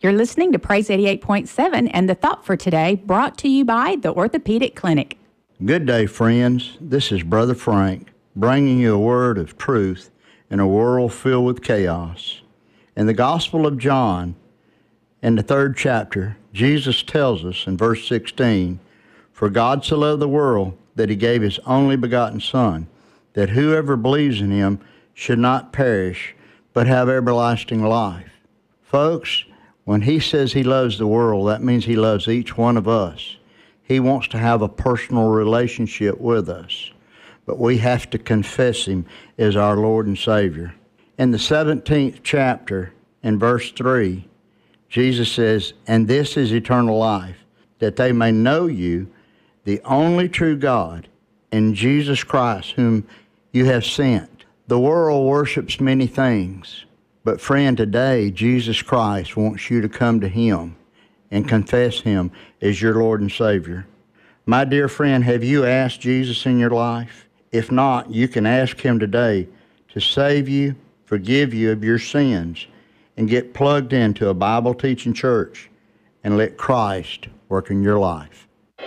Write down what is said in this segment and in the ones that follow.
You're listening to Praise 88.7 and the thought for today brought to you by the Orthopedic Clinic. Good day, friends. This is Brother Frank bringing you a word of truth in a world filled with chaos. In the Gospel of John, in the 3rd chapter, Jesus tells us in verse 16, "For God so loved the world that he gave his only begotten Son, that whoever believes in him should not perish, but have everlasting life." Folks, when he says he loves the world, that means he loves each one of us. He wants to have a personal relationship with us. But we have to confess him as our Lord and Savior. In the 17th chapter, in verse 3, Jesus says, "And this is eternal life, that they may know you, the only true God, and Jesus Christ, whom you have sent." The world worships many things. But friend, today, Jesus Christ wants you to come to him and confess him as your Lord and Savior. My dear friend, have you asked Jesus in your life? If not, you can ask him today to save you, forgive you of your sins, and get plugged into a Bible-teaching church and let Christ work in your life.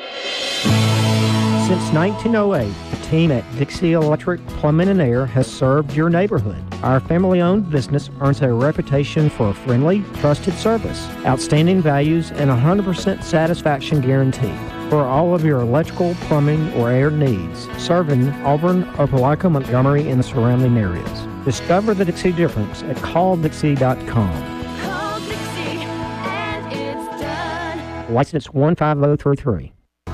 Since 1908, the team at Dixie Electric Plumbing and Air has served your neighborhood. Our family-owned business earns a reputation for a friendly, trusted service, outstanding values, and 100% satisfaction guarantee. For all of your electrical, plumbing, or air needs, serving Auburn, Opelika, Montgomery, and the surrounding areas. Discover the Dixie difference at calldixie.com. Call Dixie and it's done. License 15033.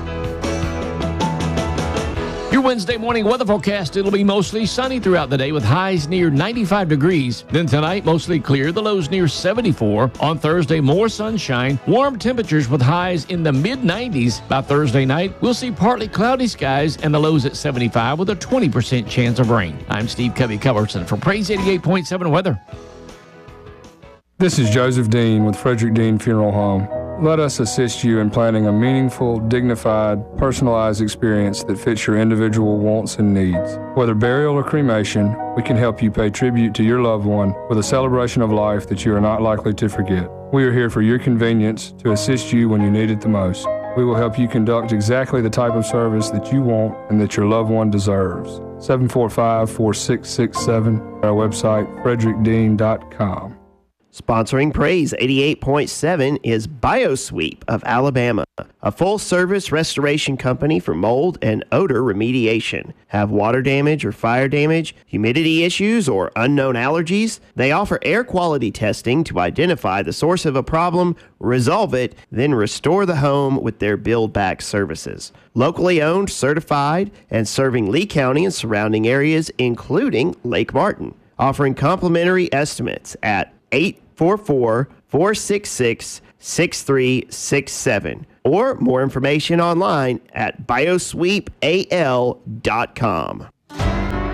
Your Wednesday morning weather forecast, it'll be mostly sunny throughout the day with highs near 95 degrees. Then tonight, mostly clear, the lows near 74. On Thursday, more sunshine, warm temperatures with highs in the mid-90s. By Thursday night, we'll see partly cloudy skies and the lows at 75 with a 20% chance of rain. I'm Steve Covey-Cullerson for Praise 88.7 Weather. This is Joseph Dean with Frederick Dean Funeral Home. Let us assist you in planning a meaningful, dignified, personalized experience that fits your individual wants and needs. Whether burial or cremation, we can help you pay tribute to your loved one with a celebration of life that you are not likely to forget. We are here for your convenience to assist you when you need it the most. We will help you conduct exactly the type of service that you want and that your loved one deserves. 745-4667, our website, frederickdean.com. Sponsoring Praise 88.7 is BioSweep of Alabama, a full-service restoration company for mold and odor remediation. Have water damage or fire damage, humidity issues, or unknown allergies? They offer air quality testing to identify the source of a problem, resolve it, then restore the home with their build-back services. Locally owned, certified, and serving Lee County and surrounding areas, including Lake Martin. Offering complimentary estimates at 844-466-6367 or more information online at biosweepal.com.